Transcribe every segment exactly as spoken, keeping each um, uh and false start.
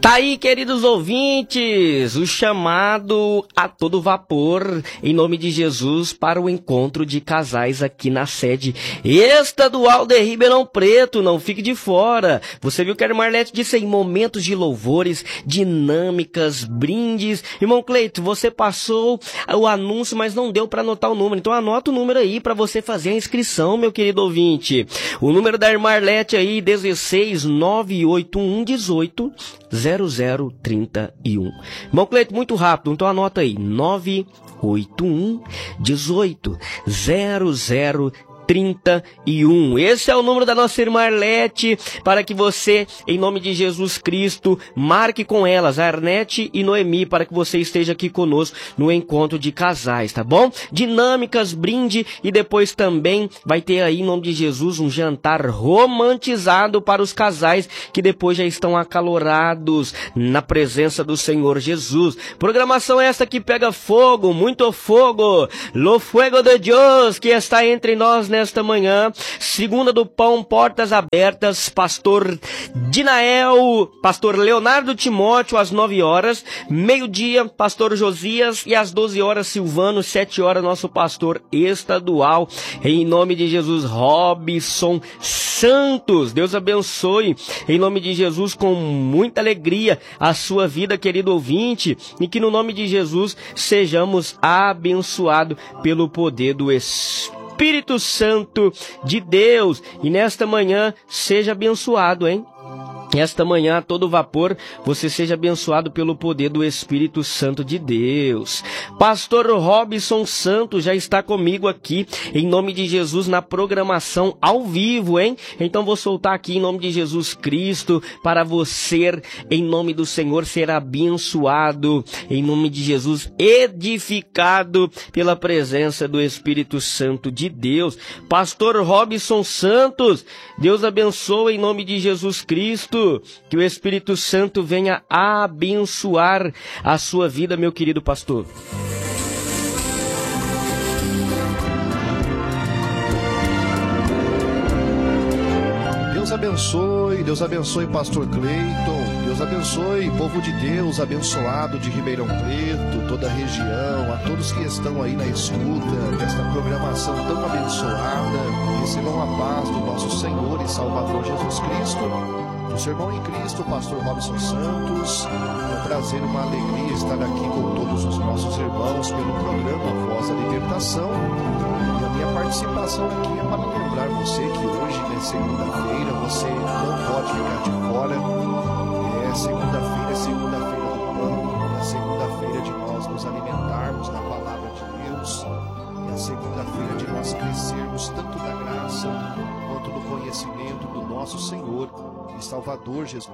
Tá aí, queridos ouvintes, o chamado a todo vapor, em nome de Jesus, para o encontro de casais aqui na sede estadual de Ribeirão Preto. Não fique de fora. Você viu que a Marlete disse aí, momentos de louvores, dinâmicas, brindes. Irmão Cleito, você passou o anúncio, mas não deu para anotar o número. Então anota o número aí para você fazer a inscrição, meu querido ouvinte. O número da Marlete aí, dezesseis nove oito um dezoito zero zero trinta e um. Irmão Cleito, muito rápido, então anota aí, nove oito um dezoito zero zero trinta e um. Esse é o número da nossa irmã Arlete, para que você, em nome de Jesus Cristo, marque com elas, a Arnete e Noemi, para que você esteja aqui conosco no encontro de casais, tá bom? Dinâmicas, brinde, e depois também vai ter aí, em nome de Jesus, um jantar romantizado para os casais que depois já estão acalorados na presença do Senhor Jesus. Programação essa que pega fogo, muito fogo, lo fuego de Deus que está entre nós, né? Nesta manhã, segunda do pão, portas abertas, pastor Dinael, pastor Leonardo Timóteo, às nove horas, meio-dia, pastor Josias, e às doze horas, Silvano, sete horas, nosso pastor estadual, em nome de Jesus, Robson Santos. Deus abençoe, em nome de Jesus, com muita alegria, a sua vida, querido ouvinte, e que no nome de Jesus, sejamos abençoados pelo poder do Espírito. Espírito Santo de Deus, e nesta manhã seja abençoado, hein? Esta manhã, a todo vapor, você seja abençoado pelo poder do Espírito Santo de Deus. Pastor Robson Santos já está comigo aqui, em nome de Jesus, na programação ao vivo, hein? Então vou soltar aqui em nome de Jesus Cristo, para você, em nome do Senhor, ser abençoado, em nome de Jesus, edificado pela presença do Espírito Santo de Deus. Pastor Robson Santos, Deus abençoe em nome de Jesus Cristo. Que o Espírito Santo venha abençoar a sua vida, meu querido pastor. Deus abençoe, Deus abençoe pastor Cleiton, Deus abençoe povo de Deus abençoado de Ribeirão Preto, toda a região, a todos que estão aí na escuta desta programação tão abençoada. Recebam a paz do nosso Senhor e Salvador Jesus Cristo. O seu irmão em Cristo, pastor Robson Santos. É um prazer, uma alegria estar aqui com todos os nossos irmãos pelo programa Voz da Libertação. E a minha participação aqui é para lembrar você que hoje, né, segunda-feira, você não pode ficar de fora. É segunda-feira, é segunda-feira do pão, é segunda-feira de nós nos alimentarmos da palavra de Deus. É a segunda-feira de nós crescermos tanto da graça quanto do conhecimento do nosso Senhor e Salvador Jesus.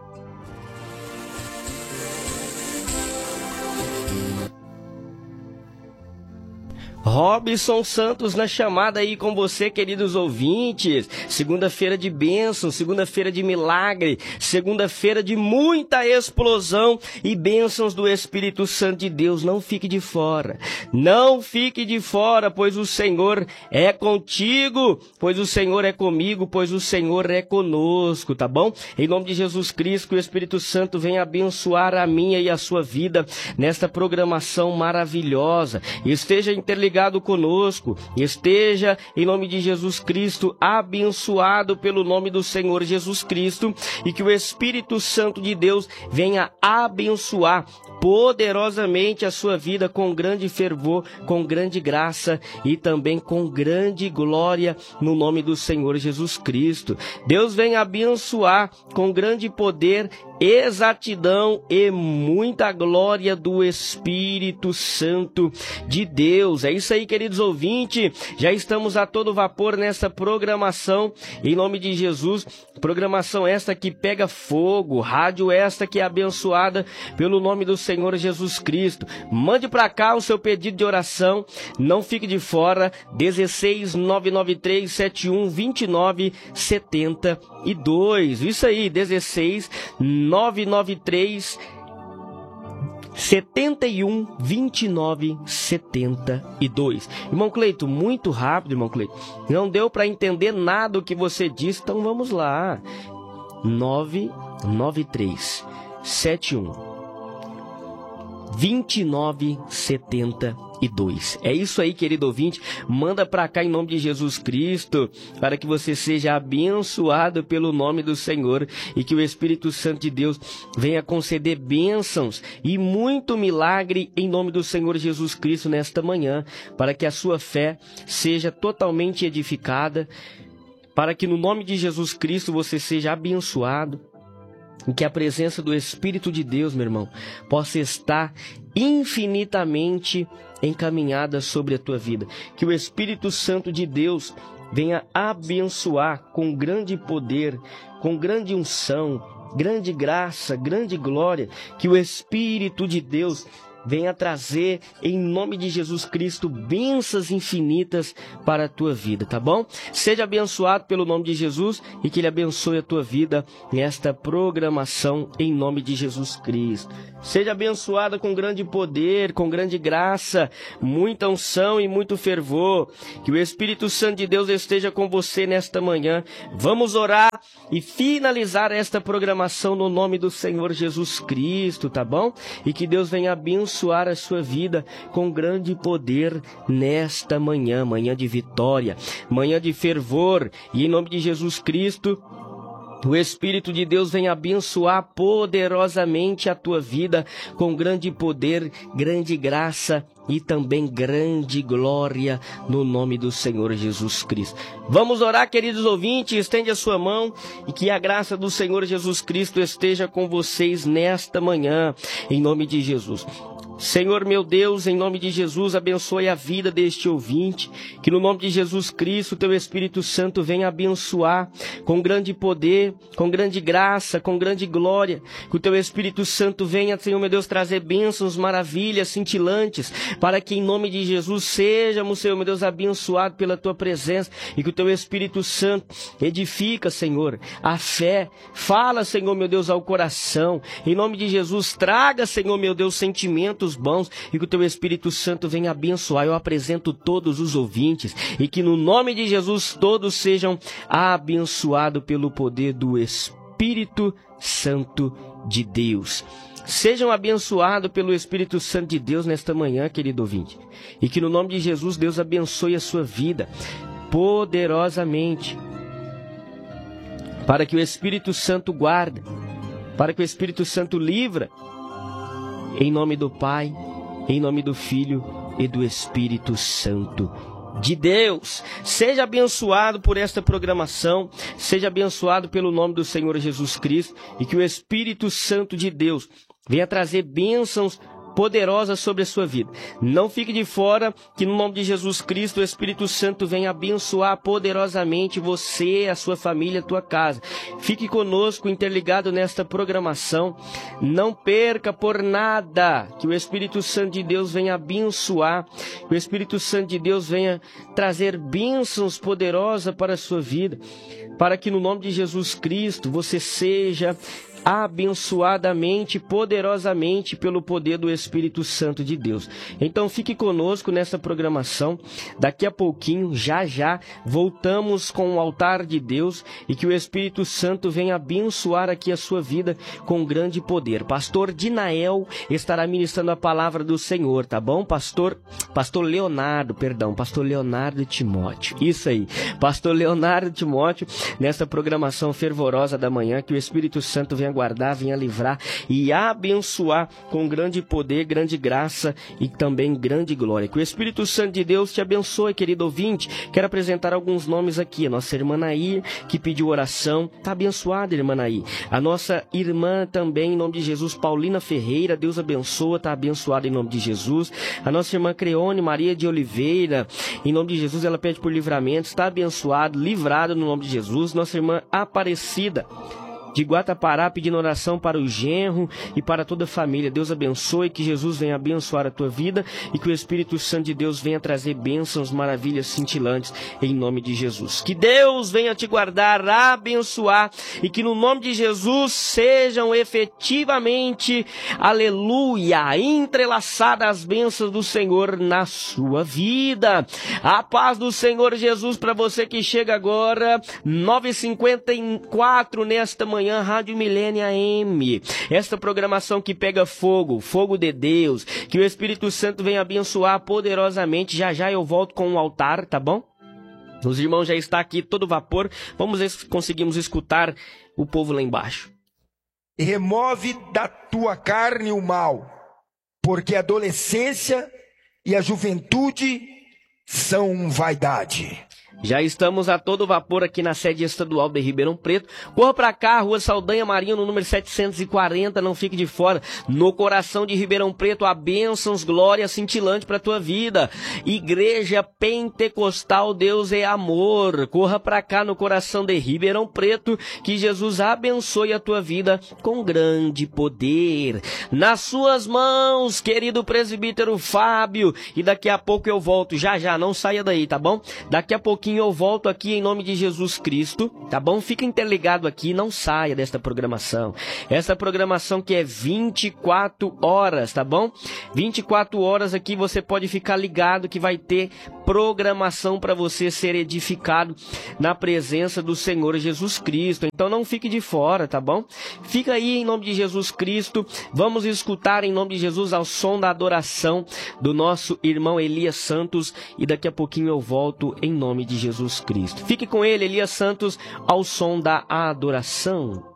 Robson Santos na chamada aí com você, queridos ouvintes. Segunda-feira de bênção, segunda-feira de milagre, segunda-feira de muita explosão e bênçãos do Espírito Santo de Deus. Não fique de fora, não fique de fora, pois o Senhor é contigo, pois o Senhor é comigo, pois o Senhor é conosco, tá bom? Em nome de Jesus Cristo, que o Espírito Santo venha abençoar a minha e a sua vida nesta programação maravilhosa. Esteja interligado Ligado conosco, esteja em nome de Jesus Cristo abençoado pelo nome do Senhor Jesus Cristo, e que o Espírito Santo de Deus venha abençoar poderosamente a sua vida com grande fervor, com grande graça e também com grande glória no nome do Senhor Jesus Cristo. Deus venha abençoar com grande poder, exatidão e muita glória do Espírito Santo de Deus. É isso aí, queridos ouvintes, já estamos a todo vapor nessa programação, em nome de Jesus, programação esta que pega fogo, rádio esta que é abençoada pelo nome do Senhor Jesus Cristo. Mande para cá o seu pedido de oração, não fique de fora, dezesseis nove nove três sete um dois nove sete dois, isso aí, dezesseis nove nove três setenta e um, vinte e nove, setenta e dois. Irmão Cleito, muito rápido, irmão Cleito. Não deu para entender nada do que você disse, então vamos lá. nove nove três sete um, dois nove sete dois. É isso aí, querido ouvinte. Manda para cá em nome de Jesus Cristo, para que você seja abençoado pelo nome do Senhor e que o Espírito Santo de Deus venha conceder bênçãos e muito milagre em nome do Senhor Jesus Cristo nesta manhã, para que a sua fé seja totalmente edificada, para que no nome de Jesus Cristo você seja abençoado e que a presença do Espírito de Deus, meu irmão, possa estar infinitamente encaminhada sobre a tua vida. Que o Espírito Santo de Deus venha abençoar com grande poder, com grande unção, grande graça, grande glória. Que o Espírito de Deus venha trazer, em nome de Jesus Cristo, bênçãos infinitas para a tua vida, tá bom? Seja abençoado pelo nome de Jesus e que Ele abençoe a tua vida nesta programação, em nome de Jesus Cristo. Seja abençoada com grande poder, com grande graça, muita unção e muito fervor. Que o Espírito Santo de Deus esteja com você nesta manhã. Vamos orar e finalizar esta programação no nome do Senhor Jesus Cristo, tá bom? E que Deus venha abençoar abençoar a sua vida com grande poder nesta manhã, manhã de vitória, manhã de fervor, e em nome de Jesus Cristo, o Espírito de Deus vem abençoar poderosamente a tua vida com grande poder, grande graça e também grande glória no nome do Senhor Jesus Cristo. Vamos orar, queridos ouvintes, estende a sua mão e que a graça do Senhor Jesus Cristo esteja com vocês nesta manhã, em nome de Jesus. Senhor meu Deus, em nome de Jesus, abençoe a vida deste ouvinte, que no nome de Jesus Cristo, teu Espírito Santo venha abençoar com grande poder, com grande graça, com grande glória, que o teu Espírito Santo venha, Senhor meu Deus, trazer bênçãos, maravilhas, cintilantes, para que em nome de Jesus sejamos, Senhor meu Deus, abençoados pela tua presença e que o teu Espírito Santo edifica, Senhor, a fé, fala, Senhor meu Deus, ao coração, em nome de Jesus, traga, Senhor meu Deus, sentimentos bons e que o teu Espírito Santo venha abençoar. Eu apresento todos os ouvintes e que no nome de Jesus todos sejam abençoados pelo poder do Espírito Santo de Deus. Sejam abençoados pelo Espírito Santo de Deus nesta manhã, querido ouvinte, e que no nome de Jesus Deus abençoe a sua vida poderosamente, para que o Espírito Santo guarde, para que o Espírito Santo livra. Em nome do Pai, em nome do Filho e do Espírito Santo de Deus. Seja abençoado por esta programação, seja abençoado pelo nome do Senhor Jesus Cristo e que o Espírito Santo de Deus venha trazer bênçãos poderosa sobre a sua vida. Não fique de fora, que no nome de Jesus Cristo o Espírito Santo venha abençoar poderosamente você, a sua família, a tua casa. Fique conosco, interligado nesta programação. Não perca por nada, que o Espírito Santo de Deus venha abençoar, que o Espírito Santo de Deus venha trazer bênçãos poderosas para a sua vida, para que no nome de Jesus Cristo você seja abençoadamente, poderosamente pelo poder do Espírito Santo de Deus. Então fique conosco nessa programação. Daqui a pouquinho, já já, voltamos com o altar de Deus e que o Espírito Santo venha abençoar aqui a sua vida com grande poder. Pastor Dinael estará ministrando a palavra do Senhor, tá bom? Pastor, Pastor Leonardo, perdão, Pastor Leonardo Timóteo. Isso aí, Pastor Leonardo Timóteo, nessa programação fervorosa da manhã, que o Espírito Santo venha guardar, venha livrar e abençoar com grande poder, grande graça e também grande glória. Que o Espírito Santo de Deus te abençoe, querido ouvinte. Quero apresentar alguns nomes aqui. A nossa irmã Nair, que pediu oração, está abençoada, irmã Nair. A nossa irmã também, em nome de Jesus, Paulina Ferreira, Deus abençoa, está abençoada em nome de Jesus. A nossa irmã Creone Maria de Oliveira, em nome de Jesus, ela pede por livramento, está abençoado, livrado no nome de Jesus. Nossa irmã Aparecida de Guatapará, pedindo oração para o genro e para toda a família. Deus abençoe, que Jesus venha abençoar a tua vida e que o Espírito Santo de Deus venha trazer bênçãos, maravilhas cintilantes em nome de Jesus. Que Deus venha te guardar, abençoar e que no nome de Jesus sejam efetivamente, aleluia, entrelaçadas as bênçãos do Senhor na sua vida. A paz do Senhor Jesus para você que chega agora, nove e cinquenta e quatro nesta manhã. manhã, Rádio Milênio A M. Esta programação que pega fogo, fogo de Deus, que o Espírito Santo venha abençoar poderosamente. Já já eu volto com o altar, tá bom? Os irmãos já estão aqui, todo vapor. Vamos ver se conseguimos escutar o povo lá embaixo. Remove da tua carne o mal, porque a adolescência e a juventude são vaidade. Já estamos a todo vapor aqui na sede estadual de Ribeirão Preto. Corra pra cá, Rua Saldanha Marinho, no número setecentos e quarenta, não fique de fora. No coração de Ribeirão Preto, a bênçãos, glória cintilante pra tua vida. Igreja Pentecostal Deus é Amor. Corra pra cá no coração de Ribeirão Preto, que Jesus abençoe a tua vida com grande poder. Nas suas mãos, querido presbítero Fábio. E daqui a pouco eu volto, já já, não saia daí, tá bom? Daqui a pouquinho eu volto aqui em nome de Jesus Cristo, tá bom? Fica interligado aqui, não saia desta programação. Essa programação que é vinte e quatro horas, tá bom? vinte e quatro horas aqui você pode ficar ligado que vai ter programação para você ser edificado na presença do Senhor Jesus Cristo. Então não fique de fora, tá bom? Fica aí em nome de Jesus Cristo. Vamos escutar em nome de Jesus ao som da adoração do nosso irmão Elias Santos e daqui a pouquinho eu volto em nome de Jesus Cristo. Fique com ele, Elias Santos, ao som da adoração.